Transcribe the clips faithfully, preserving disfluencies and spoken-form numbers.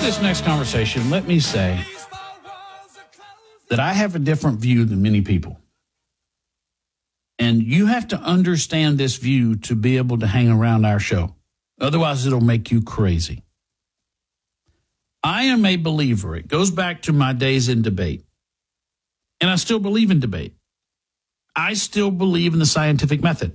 this next conversation, let me say that I have a different view than many people. And you have to understand this view to be able to hang around our show. Otherwise, it'll make you crazy. I am a believer. It goes back to my days in debate. And I still believe in debate. I still believe in the scientific method.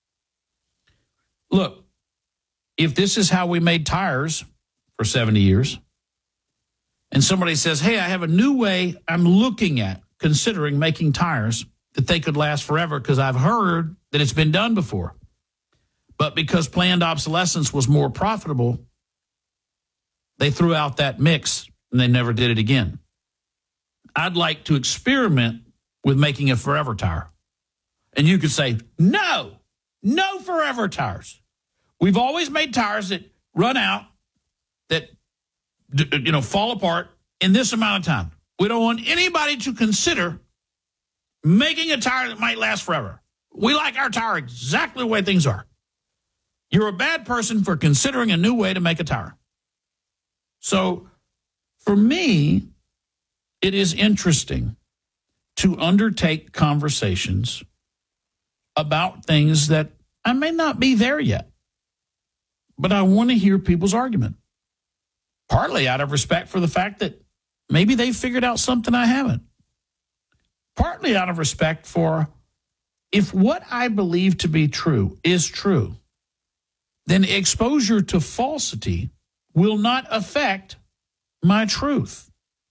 Look, if this is how we made tires for seventy years, and somebody says, hey, I have a new way I'm looking at considering making tires that they could last forever because I've heard that it's been done before. But because planned obsolescence was more profitable, they threw out that mix and they never did it again. I'd like to experiment with making a forever tire. And you could say, no, no forever tires. We've always made tires that run out, that you know, fall apart in this amount of time. We don't want anybody to consider making a tire that might last forever. We like our tire exactly the way things are. You're a bad person for considering a new way to make a tire. So for me, it is interesting to undertake conversations about things that I may not be there yet, but I want to hear people's argument. Partly out of respect for the fact that maybe they figured out something I haven't. Partly out of respect for if what I believe to be true is true, then exposure to falsity will not affect my truth.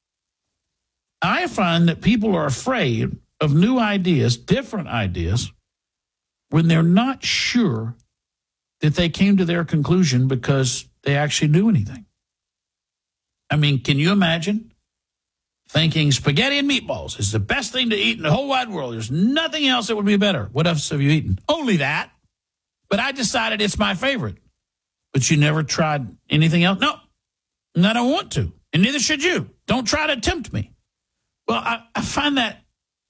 I find that people are afraid of new ideas, different ideas, when they're not sure that they came to their conclusion because they actually knew anything. I mean, can you imagine thinking spaghetti and meatballs is the best thing to eat in the whole wide world? There's nothing else that would be better. What else have you eaten? Only that. But I decided it's my favorite. But you never tried anything else? No, and I don't want to. And neither should you. Don't try to tempt me. Well, I, I find that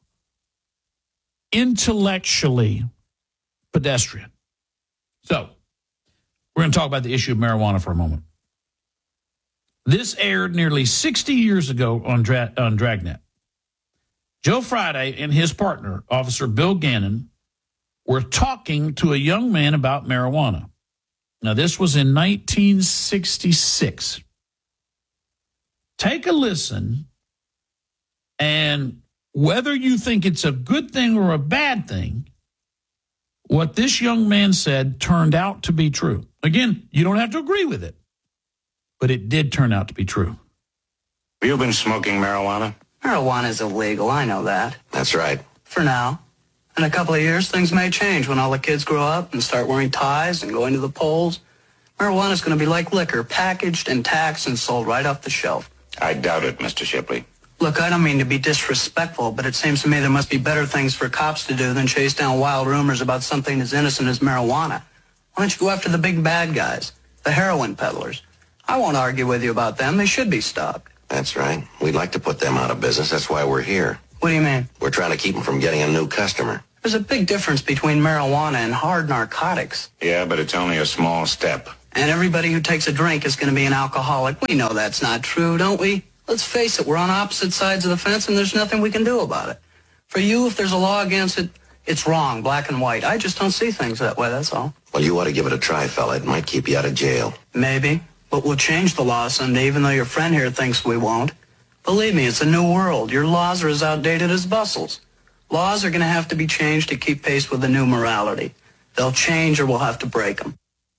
intellectually pedestrian. So we're going to talk about the issue of marijuana for a moment. This aired nearly sixty years ago on, Dra- on Dragnet. Joe Friday and his partner, Officer Bill Gannon, were talking to a young man about marijuana. Now, this was in nineteen sixty-six. Take a listen, and whether you think it's a good thing or a bad thing, what this young man said turned out to be true. Again, you don't have to agree with it, but it did turn out to be true. Have you been smoking marijuana? Marijuana is illegal, I know that. That's right. For now. In a couple of years, things may change when all the kids grow up and start wearing ties and going to the polls. Marijuana is going to be like liquor, packaged and taxed and sold right off the shelf. I doubt it, Mister Shipley. Look, I don't mean to be disrespectful, but it seems to me there must be better things for cops to do than chase down wild rumors about something as innocent as marijuana. Why don't you go after the big bad guys, the heroin peddlers? I won't argue with you about them. They should be stopped. That's right. We'd like to put them out of business. That's why we're here. What do you mean? We're trying to keep them from getting a new customer. There's a big difference between marijuana and hard narcotics. Yeah, but it's only a small step. And everybody who takes a drink is going to be an alcoholic. We know that's not true, don't we? Let's face it, we're on opposite sides of the fence and there's nothing we can do about it. For you, if there's a law against it, it's wrong, black and white. I just don't see things that way, that's all. Well, you ought to give it a try, fella. It might keep you out of jail. Maybe, but we'll change the law someday, even though your friend here thinks we won't. Believe me, it's a new world. Your laws are as outdated as bustles. Laws are going to have to be changed to keep pace with the new morality. They'll change or we'll have to break them.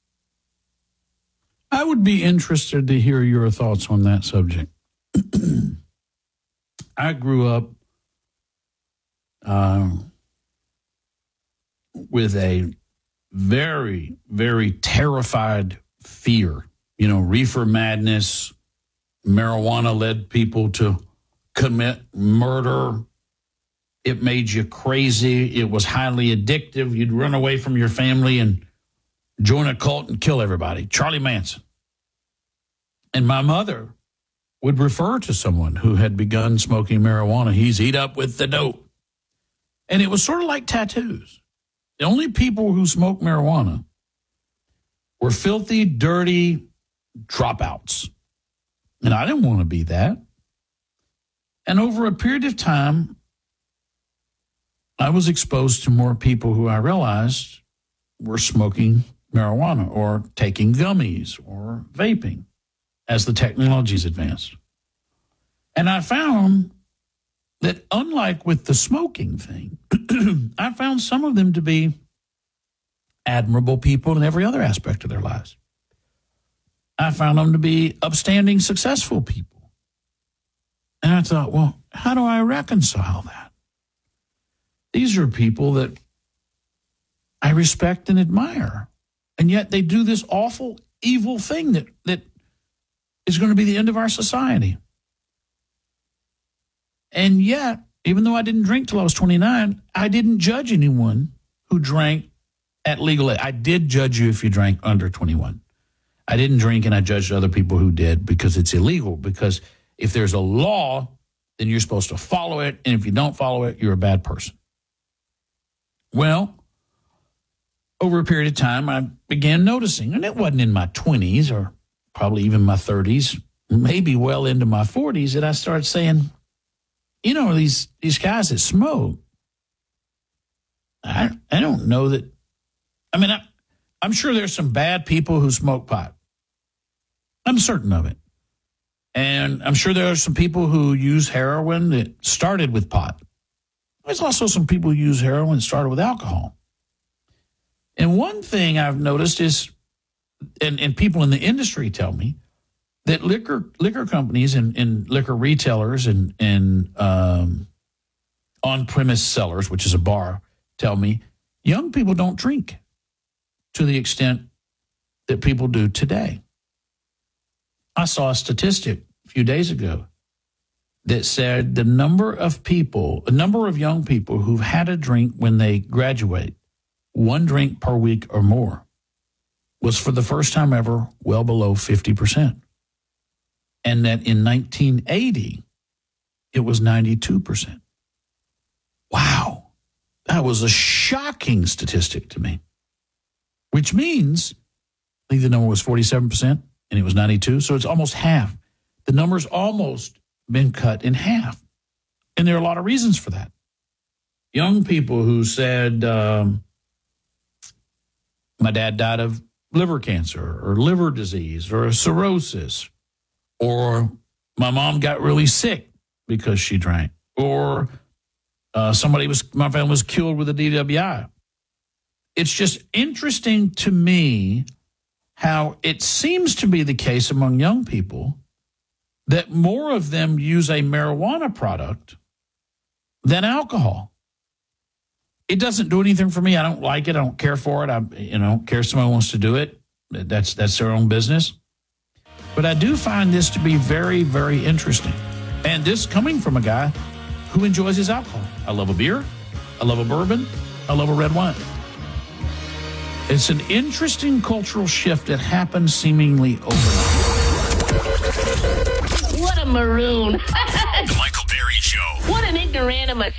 I would be interested to hear your thoughts on that subject. I grew up uh, with a very, very terrified fear. You know, reefer madness, marijuana led people to commit murder. It made you crazy. It was highly addictive. You'd run away from your family and join a cult and kill everybody. Charlie Manson. And my mother would refer to someone who had begun smoking marijuana. He's eat up with the dope. And it was sort of like tattoos. The only people who smoked marijuana were filthy, dirty dropouts. And I didn't want to be that. And over a period of time, I was exposed to more people who I realized were smoking marijuana or taking gummies or vaping as the technologies advanced. And I found that unlike with the smoking thing, I found some of them to be admirable people in every other aspect of their lives. I found them to be upstanding, successful people. And I thought, well, how do I reconcile that? These are people that I respect and admire. And yet they do this awful, evil thing that, that is going to be the end of our society. And yet, even though I didn't drink till I was twenty-nine, I didn't judge anyone who drank at legal age. I did judge you if you drank under twenty-one. I didn't drink and I judged other people who did because it's illegal. Because if there's a law, then you're supposed to follow it. And if you don't follow it, you're a bad person. Well, over a period of time, I began noticing, and it wasn't in my twenties or probably even my thirties, maybe well into my forties, that I started saying, you know, these, these guys that smoke, I, I don't know that, I mean, I, I'm sure there's some bad people who smoke pot. I'm certain of it. And I'm sure there are some people who use heroin that started with pot. There's also some people who use heroin that started with alcohol. And one thing I've noticed is, and, and people in the industry tell me, that liquor liquor companies and, and liquor retailers and, and um, on-premise sellers, which is a bar, tell me young people don't drink to the extent that people do today. I saw a statistic a few days ago that said the number of people, a number of young people who've had a drink when they graduate, one drink per week or more, was for the first time ever well below fifty percent. And that in nineteen eighty, it was ninety-two percent. Wow. That was a shocking statistic to me. Which means, I think the number was forty-seven percent and it was ninety-two, so it's almost half. The number's almost been cut in half. And there are a lot of reasons for that. Young people who said, um, my dad died of liver cancer or liver disease or cirrhosis, or my mom got really sick because she drank, or uh, somebody was, my family was killed with a D W I. It's just interesting to me how it seems to be the case among young people that more of them use a marijuana product than alcohol. It doesn't do anything for me. I don't like it. I don't care for it. I, you know, don't care if somebody wants to do it. That's that's their own business. But I do find this to be very, very interesting. And this coming from a guy who enjoys his alcohol. I love a beer. I love a bourbon. I love a red wine. It's an interesting cultural shift that happens seemingly overnight. What a maroon. The Michael Berry Show. What an ignoramus.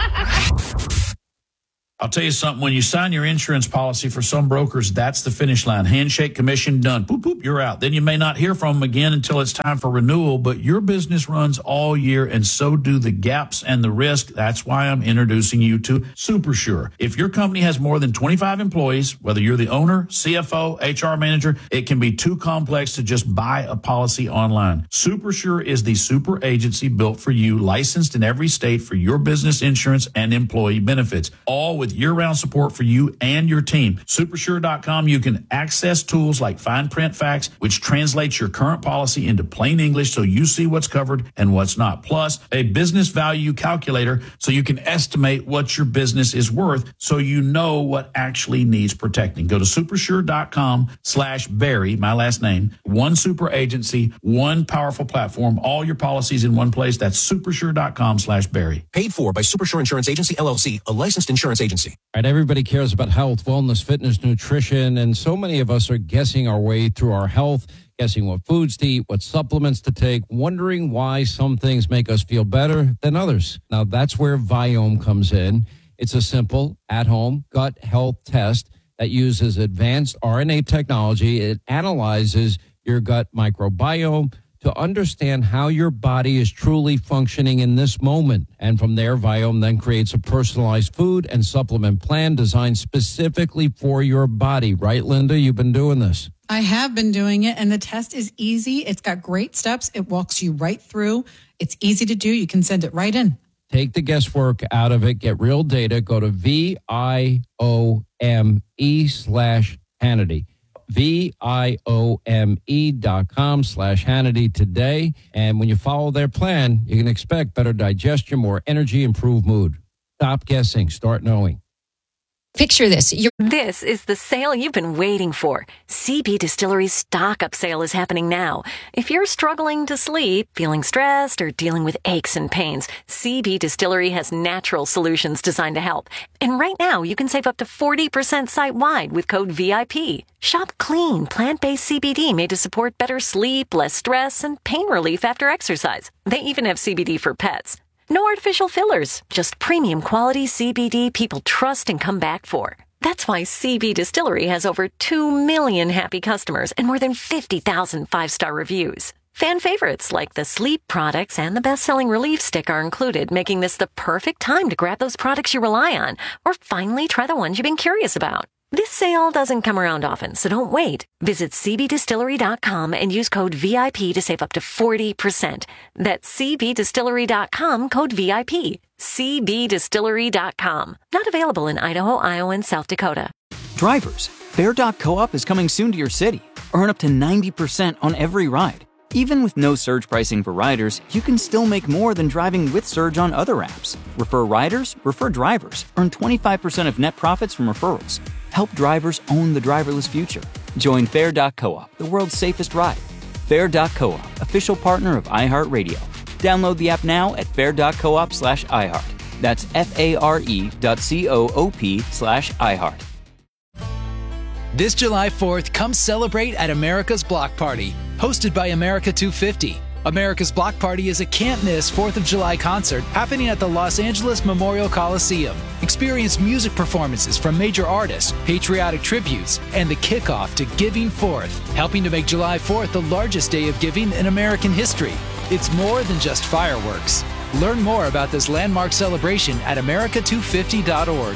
I'll tell you something. When you sign your insurance policy for some brokers, that's the finish line. Handshake, commission, done. Boop, boop, you're out. Then you may not hear from them again until it's time for renewal, but your business runs all year, and so do the gaps and the risk. That's why I'm introducing you to SuperSure. If your company has more than twenty-five employees, whether you're the owner, C F O, H R manager, it can be too complex to just buy a policy online. SuperSure is the super agency built for you, licensed in every state for your business insurance and employee benefits, all with year-round support for you and your team. Supersure dot com, you can access tools like fine print facts, which translates your current policy into plain English so you see what's covered and what's not. Plus, a business value calculator so you can estimate what your business is worth so you know what actually needs protecting. Go to supersure dot com slash Barry, my last name, one super agency, one powerful platform, all your policies in one place. That's supersure dot com slash Barry. Paid for by Supersure Insurance Agency, L L C, a licensed insurance agency. All right, everybody cares about health, wellness, fitness, nutrition, and so many of us are guessing our way through our health, guessing what foods to eat, what supplements to take, wondering why some things make us feel better than others. Now, that's where Viome comes in. It's a simple, at-home gut health test that uses advanced R N A technology. It analyzes your gut microbiome to understand how your body is truly functioning in this moment. And from there, Viome then creates a personalized food and supplement plan designed specifically for your body. Right, Linda? You've been doing this. I have been doing it, and the test is easy. It's got great steps. It walks you right through. It's easy to do. You can send it right in. Take the guesswork out of it. Get real data. Go to V I O M E slash Hannity. V I O M E dot com slash Hannity today. And when you follow their plan, you can expect better digestion, more energy, improved mood. Stop guessing. Start knowing. Picture this. You're- This is the sale you've been waiting for. C B Distillery's stock up sale is happening now. If you're struggling to sleep, feeling stressed, or dealing with aches and pains, C B Distillery has natural solutions designed to help. And right now, you can save up to forty percent site-wide with code V I P. Shop clean, plant-based C B D made to support better sleep, less stress, and pain relief after exercise. They even have C B D for pets. No artificial fillers, just premium quality C B D people trust and come back for. That's why C B Distillery has over two million happy customers and more than fifty thousand five-star reviews. Fan favorites like the sleep products and the best-selling relief stick are included, making this the perfect time to grab those products you rely on or finally try the ones you've been curious about. This sale doesn't come around often, so don't wait. Visit C B distillery dot com and use code V I P to save up to forty percent. That's C B distillery dot com, code V I P. C B distillery dot com. Not available in Idaho, Iowa, and South Dakota. Drivers, Fare dot co-op is coming soon to your city. Earn up to ninety percent on every ride. Even with no surge pricing for riders, you can still make more than driving with Surge on other apps. Refer riders, refer drivers. Earn twenty-five percent of net profits from referrals. Help drivers own the driverless future. Join Fare dot co-op, the world's safest ride. Fare dot co-op, official partner of iHeartRadio. Download the app now at fare dot coop slash iHeart. That's F-A-R-E dot C-O-O-P slash iHeart. This July fourth, come celebrate at America's Block Party, hosted by America two fifty. America's Block Party is a can't-miss fourth of July concert happening at the Los Angeles Memorial Coliseum. Experience music performances from major artists, patriotic tributes, and the kickoff to Giving Fourth, helping to make July fourth the largest day of giving in American history. It's more than just fireworks. Learn more about this landmark celebration at America two fifty dot org.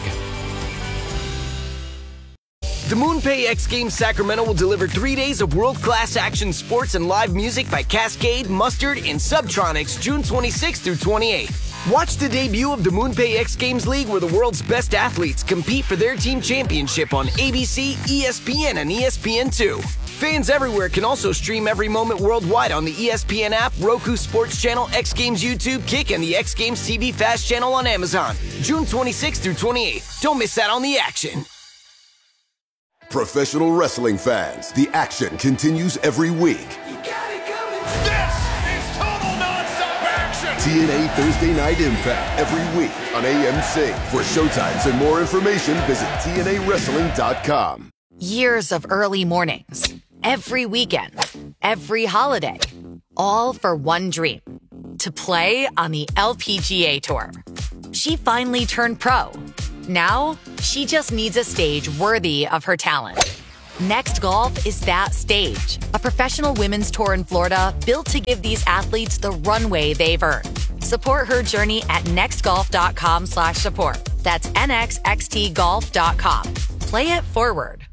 The MoonPay X Games Sacramento will deliver three days of world-class action sports and live music by Cascade, Mustard, and Subtronics June twenty-sixth through twenty-eighth. Watch the debut of the MoonPay X Games League, where the world's best athletes compete for their team championship on A B C, E S P N, and E S P N two. Fans everywhere can also stream every moment worldwide on the E S P N app, Roku Sports Channel, X Games YouTube, Kick, and the X Games T V Fast channel on Amazon. June twenty-sixth through twenty-eighth. Don't miss out on the action. Professional wrestling fans, the action continues every week. You got it coming. This is total nonstop action. T N A Thursday Night Impact every week on A M C. For showtimes and more information, visit T N A wrestling dot com. Years of early mornings, every weekend, every holiday, all for one dream, to play on the L P G A Tour. She finally turned pro. Now, she just needs a stage worthy of her talent. Next Golf is that stage, a professional women's tour in Florida built to give these athletes the runway they've earned. Support her journey at nextgolf.com slash support. That's N X X T golf dot com. Play it forward.